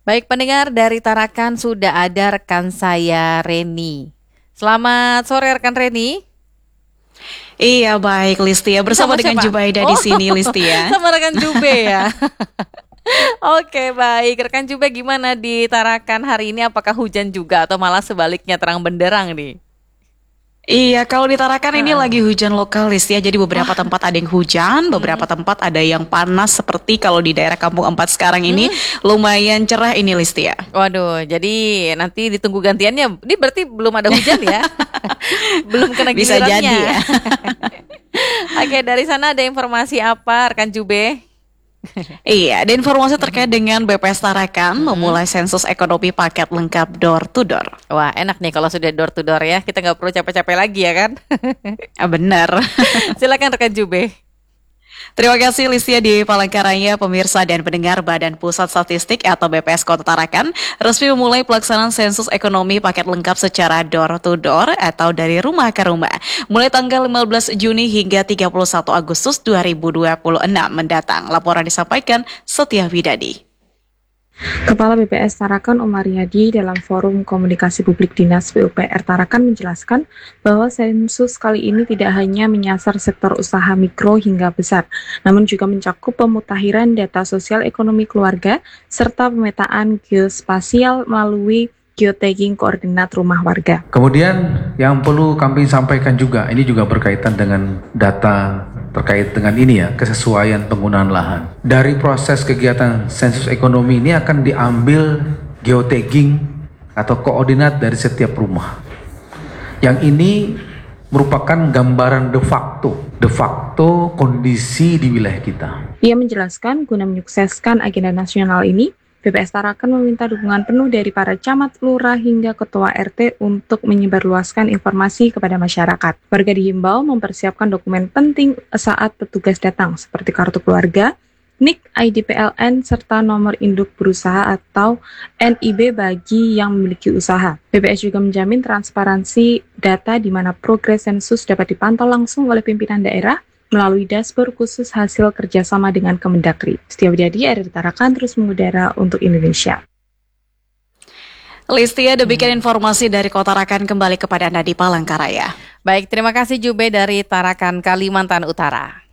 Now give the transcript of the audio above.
Baik pendengar, dari Tarakan sudah ada rekan saya Reni. Selamat sore rekan Reni. Iya baik Listia, bersama dengan siapa? Jubaida di sini Listia. Sama rekan Jube ya. Oke baik, rekan Jube gimana di Tarakan hari ini? Apakah hujan juga atau malah sebaliknya terang benderang nih? Iya, kalau di Tarakan ini Heeh. lagi hujan lokal Listia. Jadi beberapa tempat ada yang hujan, beberapa tempat ada yang panas. Seperti kalau di daerah Kampung Ampat sekarang ini lumayan cerah ini Listia. Waduh, jadi nanti ditunggu gantiannya. Ini berarti belum ada hujan ya? Belum kena Bisa gilirannya. jadi ya. Oke, dari sana ada informasi apa rekan Jube? Iya, ada informasi terkait dengan BPS Tarakan memulai sensus ekonomi paket lengkap door to door. Wah, enak nih kalau sudah door to door ya. Kita nggak perlu capek-capek lagi ya kan? Benar. Silakan rekan Jube. Terima kasih Listia di Palangkaraya, pemirsa dan pendengar Badan Pusat Statistik atau BPS Kota Tarakan resmi memulai pelaksanaan sensus ekonomi paket lengkap secara door to door atau dari rumah ke rumah mulai tanggal 15 Juni hingga 31 Agustus 2026 mendatang. Laporan disampaikan Setia Widadi. Kepala BPS Tarakan Omar Yadi dalam forum komunikasi publik Dinas PUPR Tarakan menjelaskan bahwa sensus kali ini tidak hanya menyasar sektor usaha mikro hingga besar, namun juga mencakup pemutakhiran data sosial ekonomi keluarga serta pemetaan geospasial melalui geotagging koordinat rumah warga. Kemudian yang perlu kami sampaikan juga, ini juga berkaitan dengan data terkait dengan ini ya, kesesuaian penggunaan lahan. Dari proses kegiatan sensus ekonomi ini akan diambil geotagging atau koordinat dari setiap rumah. Yang ini merupakan gambaran de facto kondisi di wilayah kita. Ia menjelaskan guna menyukseskan agenda nasional ini, BPS Tarakan meminta dukungan penuh dari para camat, lurah, hingga ketua RT untuk menyebarluaskan informasi kepada masyarakat. Warga dihimbau mempersiapkan dokumen penting saat petugas datang, seperti kartu keluarga, NIK, ID PLN, serta nomor induk berusaha atau NIB bagi yang memiliki usaha. BPS juga menjamin transparansi data di mana progres sensus dapat dipantau langsung oleh pimpinan daerah melalui dashboard khusus hasil kerjasama dengan Kemendagri. Setia Widadi, RRI Tarakan terus mengudara untuk Indonesia. Listia, demikian informasi dari Kota Tarakan, kembali kepada Anda di Palangkaraya. Baik, terima kasih Jube dari Tarakan, Kalimantan Utara.